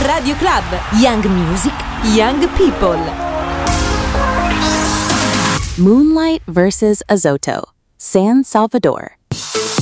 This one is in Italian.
Radio Club, Young Music, Young People. Moonlight vs. Azoto, San Salvador.